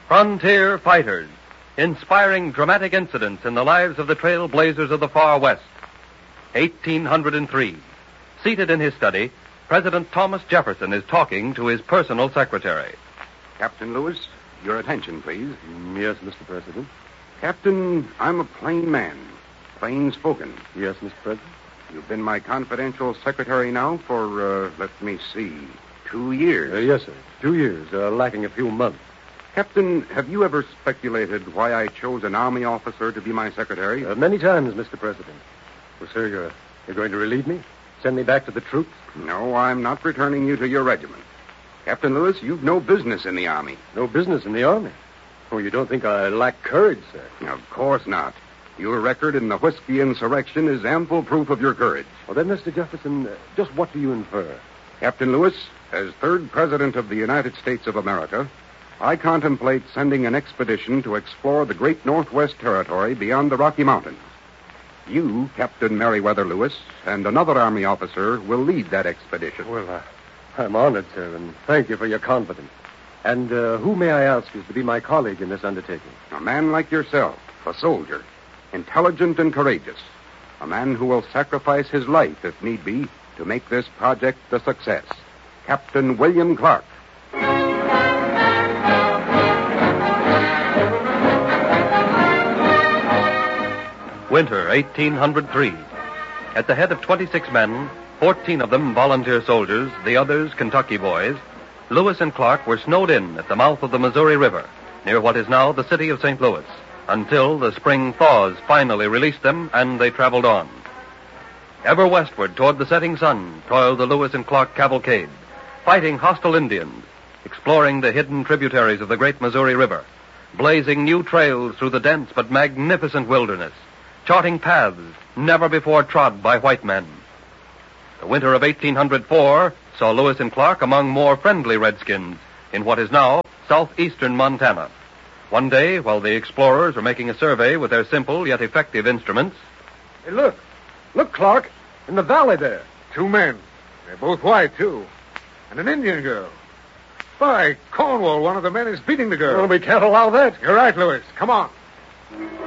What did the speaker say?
Frontier Fighters, inspiring dramatic incidents in the lives of the trailblazers of the far west. 1803. Seated in his study, President Thomas Jefferson is talking to his personal secretary. Captain Lewis, your attention, please. Yes, Mr. President. Captain, I'm a plain man. Plain spoken. Yes, Mr. President. You've been my confidential secretary now for, let me see, 2 years. Yes, sir. 2 years, lacking a few months. Captain, have you ever speculated why I chose an Army officer to be my secretary? Many times, Mr. President. Well, sir, you're going to relieve me? Send me back to the troops? No, I'm not returning you to your regiment. Captain Lewis, you've no business in the Army. No business in the Army? Oh, you don't think I lack courage, sir? Of course not. Your record in the whiskey insurrection is ample proof of your courage. Well, then, Mr. Jefferson, just what do you infer? Captain Lewis, as third President of the United States of America, I contemplate sending an expedition to explore the great Northwest Territory beyond the Rocky Mountains. You, Captain Meriwether Lewis, and another Army officer will lead that expedition. Well, I'm honored, sir, and thank you for your confidence. And who, may I ask, is to be my colleague in this undertaking? A man like yourself, a soldier, intelligent and courageous. A man who will sacrifice his life, if need be, to make this project a success. Captain William Clark. Winter, 1803. At the head of 26 men, 14 of them volunteer soldiers, the others Kentucky boys, Lewis and Clark were snowed in at the mouth of the Missouri River, near what is now the city of St. Louis, until the spring thaws finally released them and they traveled on. Ever westward toward the setting sun toiled the Lewis and Clark cavalcade, fighting hostile Indians, exploring the hidden tributaries of the great Missouri River, blazing new trails through the dense but magnificent wilderness, charting paths never before trod by white men. The winter of 1804 saw Lewis and Clark among more friendly redskins in what is now southeastern Montana. One day, while the explorers were making a survey with their simple yet effective instruments... Hey, look. Look, Clark. In the valley there. 2 men. They're both white, too. And an Indian girl. By Cornwall, one of the men is beating the girl. Well, we can't allow that. You're right, Lewis. Come on.